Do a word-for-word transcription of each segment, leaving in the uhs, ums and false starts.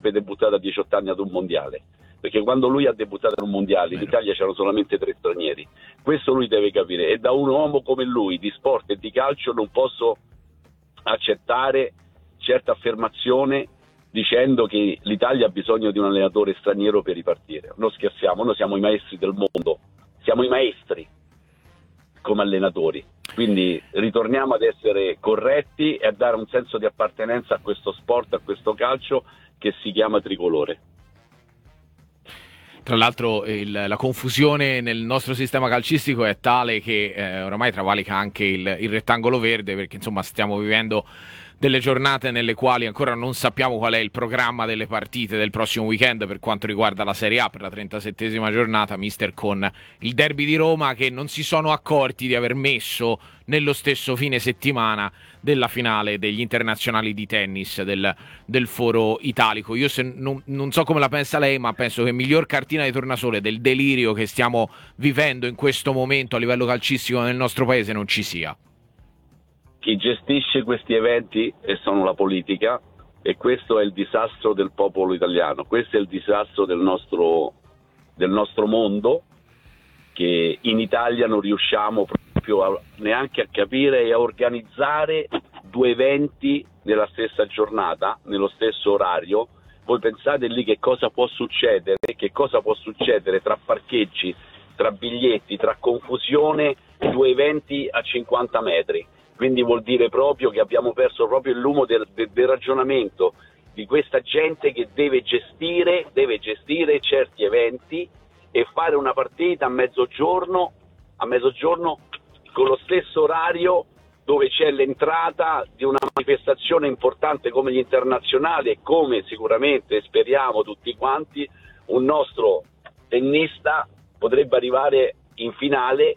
Beppe debuttato a diciotto anni ad un mondiale, perché quando lui ha debuttato ad un mondiale in Italia c'erano solamente tre stranieri. Questo lui deve capire, e da un uomo come lui di sport e di calcio non posso accettare certa affermazione dicendo che l'Italia ha bisogno di un allenatore straniero per ripartire. Non scherziamo, noi siamo i maestri del mondo, siamo i maestri come allenatori, quindi ritorniamo ad essere corretti e a dare un senso di appartenenza a questo sport, a questo calcio che si chiama tricolore. Tra l'altro il, la confusione nel nostro sistema calcistico è tale che eh, oramai travalica anche il, il rettangolo verde, perché insomma stiamo vivendo delle giornate nelle quali ancora non sappiamo qual è il programma delle partite del prossimo weekend per quanto riguarda la Serie A per la trentasettesima giornata, mister, con il derby di Roma che non si sono accorti di aver messo nello stesso fine settimana della finale degli internazionali di tennis del, del Foro Italico. Io se, non, non so come la pensa lei, ma penso che miglior cartina di tornasole del delirio che stiamo vivendo in questo momento a livello calcistico nel nostro paese non ci sia. Chi gestisce questi eventi sono la politica, e questo è il disastro del popolo italiano, questo è il disastro del nostro, del nostro mondo, che in Italia non riusciamo proprio a, neanche a capire e a organizzare due eventi nella stessa giornata, nello stesso orario. Voi pensate lì che cosa può succedere, che cosa può succedere tra parcheggi, tra biglietti, tra confusione, due eventi a cinquanta metri. Quindi vuol dire proprio che abbiamo perso proprio il lume del, del, del ragionamento di questa gente che deve gestire, deve gestire certi eventi e fare una partita a mezzogiorno, a mezzogiorno con lo stesso orario dove c'è l'entrata di una manifestazione importante come gli internazionali e come sicuramente speriamo tutti quanti un nostro tennista potrebbe arrivare in finale.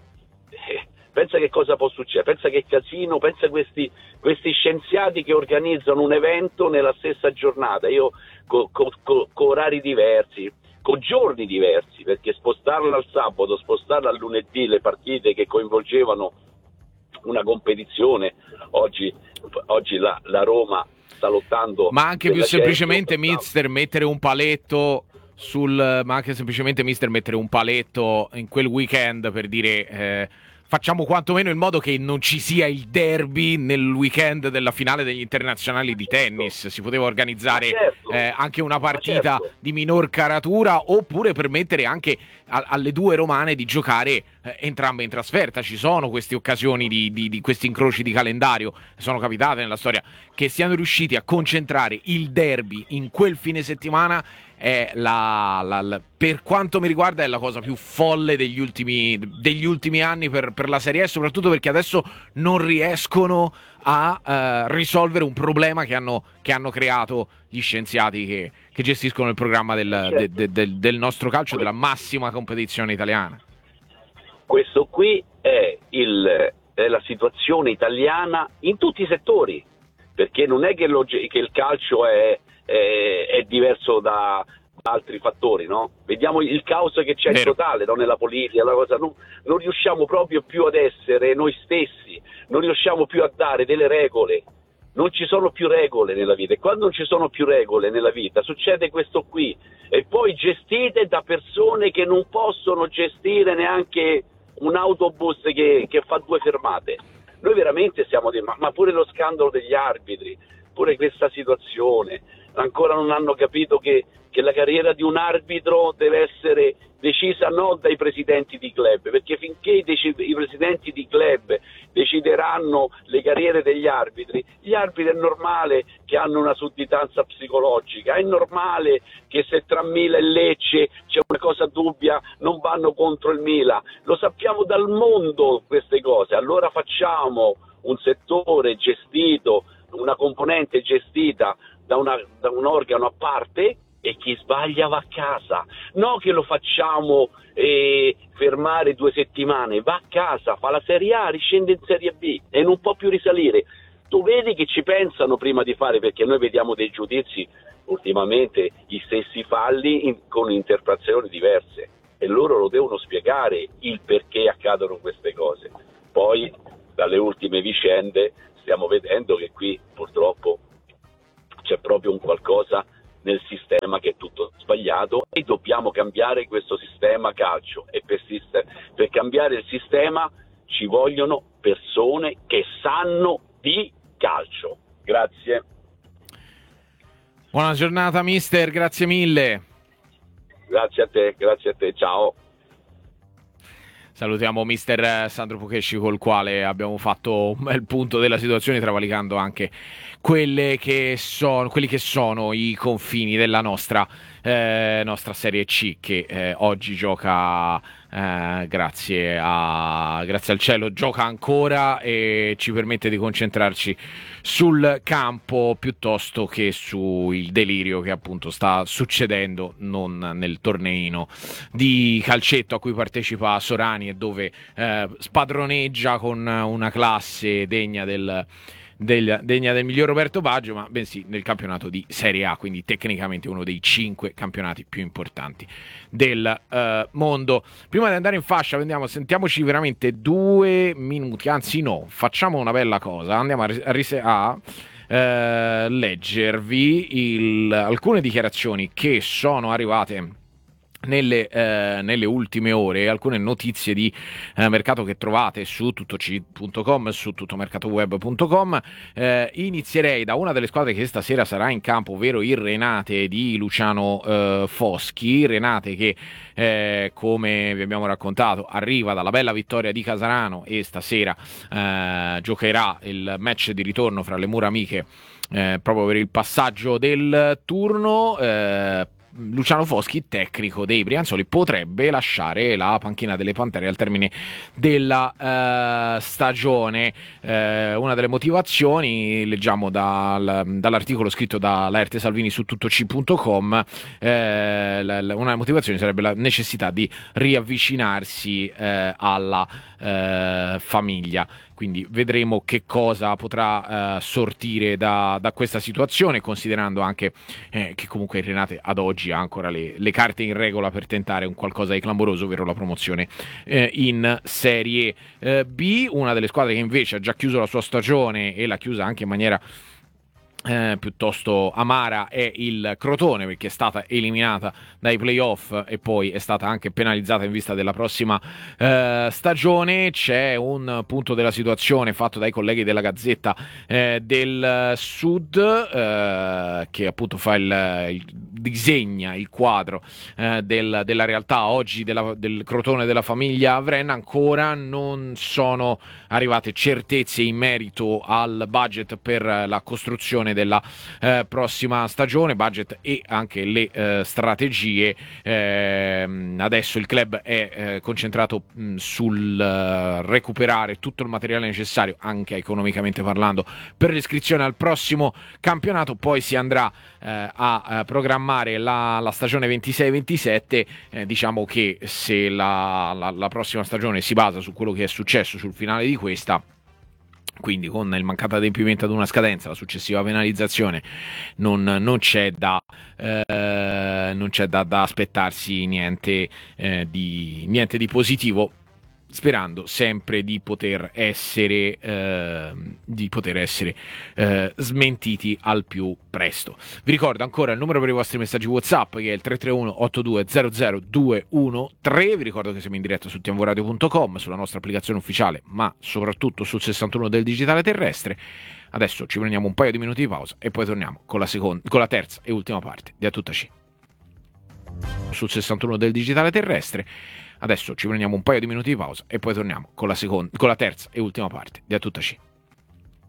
Pensa che cosa può succedere, pensa che casino, pensa a questi, questi scienziati che organizzano un evento nella stessa giornata, io con co, co, co orari diversi, con giorni diversi, perché spostarla al sabato, spostarla al lunedì, le partite che coinvolgevano una competizione, oggi, oggi la, la Roma sta lottando. Ma anche più semplicemente, mister, mettere un paletto sul, ma anche semplicemente, mister, mettere un paletto in quel weekend per dire... Eh, facciamo quantomeno in modo che non ci sia il derby nel weekend della finale degli internazionali di tennis. Si poteva organizzare certo. eh, anche una partita certo. di minor caratura, oppure permettere anche a, alle due romane di giocare eh, entrambe in trasferta. Ci sono queste occasioni di, di, di questi incroci di calendario, sono capitate nella storia. Che siano riusciti a concentrare il derby in quel fine settimana è la, la, la, per quanto mi riguarda è la cosa più folle degli ultimi, degli ultimi anni per, per la Serie A, soprattutto perché adesso non riescono a uh, risolvere un problema che hanno, che hanno creato gli scienziati che, che gestiscono il programma del, de, de, de, del nostro calcio, della massima competizione italiana. Questo qui è, il, è la situazione italiana in tutti i settori, perché non è che, lo, che il calcio è è diverso da altri fattori, no? Vediamo il caos che c'è in totale, no? Nella politica, la cosa, non, non riusciamo proprio più ad essere noi stessi, non riusciamo più a dare delle regole, non ci sono più regole nella vita, e quando non ci sono più regole nella vita succede questo qui, e poi gestite da persone che non possono gestire neanche un autobus che, che fa due fermate. Noi veramente siamo dei, ma, ma pure lo scandalo degli arbitri, pure questa situazione, ancora non hanno capito che, che la carriera di un arbitro deve essere decisa non dai presidenti di club, perché finché i, dec- i presidenti di club decideranno le carriere degli arbitri, gli arbitri è normale che hanno una sudditanza psicologica, è normale che se tra Milan e Lecce c'è una cosa dubbia non vanno contro il Milan, lo sappiamo dal mondo queste cose. Allora facciamo un settore gestito, una componente gestita da, una, da un organo a parte, e chi sbaglia va a casa, no che lo facciamo eh, fermare due settimane, va a casa, fa la Serie A, riscende in Serie B e non può più risalire. Tu vedi che ci pensano prima di fare, perché noi vediamo dei giudizi ultimamente, gli stessi falli in, con interpretazioni diverse, e loro lo devono spiegare il perché accadono queste cose. Poi dalle ultime vicende stiamo vedendo che qui purtroppo c'è proprio un qualcosa nel sistema che è tutto sbagliato, e dobbiamo cambiare questo sistema calcio, e per, per cambiare il sistema ci vogliono persone che sanno di calcio. Grazie. Buona giornata mister, grazie mille. Grazie a te, grazie a te, ciao. Salutiamo mister Sandro Pocesci, col quale abbiamo fatto un bel punto della situazione, travalicando anche quelle che sono, quelli che sono i confini della nostra, eh, nostra Serie C, che eh, oggi gioca, eh, grazie, a, grazie al cielo, gioca ancora e ci permette di concentrarci sul campo piuttosto che sul delirio che appunto sta succedendo non nel torneino di calcetto a cui partecipa Sorani e dove eh, spadroneggia con una classe degna del, del, degna del miglior Roberto Baggio, ma bensì nel campionato di Serie A, quindi tecnicamente uno dei cinque campionati più importanti del uh, mondo. Prima di andare in fascia, andiamo, sentiamoci veramente due minuti, anzi no, facciamo una bella cosa, andiamo a, a, a uh, leggervi il, alcune dichiarazioni che sono arrivate Nelle, eh, nelle ultime ore, alcune notizie di eh, mercato che trovate su tuttoc punto com, su tuttomercatoweb punto com. Eh, inizierei da una delle squadre che stasera sarà in campo, ovvero il Renate di Luciano eh, Foschi. Renate che, eh, come vi abbiamo raccontato, arriva dalla bella vittoria di Casarano e stasera eh, giocherà il match di ritorno fra le mura amiche eh, proprio per il passaggio del turno. eh, Luciano Foschi, tecnico dei Brianzoli, potrebbe lasciare la panchina delle Pantere al termine della uh, stagione. Uh, una delle motivazioni, leggiamo dal, dall'articolo scritto da Laerte Salvini su tuttoc punto com, uh, la, la, una delle motivazioni sarebbe la necessità di riavvicinarsi uh, alla uh, famiglia. Quindi vedremo che cosa potrà uh, sortire da, da questa situazione, considerando anche eh, che comunque Renate ad oggi ha ancora le, le carte in regola per tentare un qualcosa di clamoroso, ovvero la promozione eh, in Serie eh, B. Una delle squadre che invece ha già chiuso la sua stagione e l'ha chiusa anche in maniera Eh, piuttosto amara è il Crotone, perché è stata eliminata dai playoff e poi è stata anche penalizzata in vista della prossima eh, stagione. C'è un punto della situazione fatto dai colleghi della Gazzetta eh, del Sud eh, che appunto fa il, il disegna il quadro eh, del, della realtà oggi della, del Crotone della famiglia Vrenna. Ancora non sono arrivate certezze in merito al budget per la costruzione della eh, prossima stagione, budget e anche le eh, strategie. Eh, adesso il club è eh, concentrato mh, sul uh, recuperare tutto il materiale necessario, anche economicamente parlando, per l'iscrizione al prossimo campionato. Poi si andrà eh, a, a programmare la, la stagione ventisei ventisette. Eh, diciamo che se la, la, la prossima stagione si basa su quello che è successo sul finale di questa, quindi con il mancato adempimento ad una scadenza, la successiva penalizzazione, non, non c'è da eh, non c'è da, da aspettarsi niente, eh, di, niente di positivo, sperando sempre di poter essere eh, di poter essere eh, smentiti al più presto. Vi ricordo ancora il numero per i vostri messaggi WhatsApp, che è il tre tre uno otto due zero zero due uno tre. Vi ricordo che siamo in diretta su tiamvoradio punto com, sulla nostra applicazione ufficiale, ma soprattutto sul sessantuno del digitale terrestre. Adesso ci prendiamo un paio di minuti di pausa e poi torniamo con la, seconda, con la terza e ultima parte di A Tutta C. Sul sessantuno del digitale terrestre. Adesso ci prendiamo un paio di minuti di pausa e poi torniamo con la, seconda, con la terza e ultima parte di A Tutta C.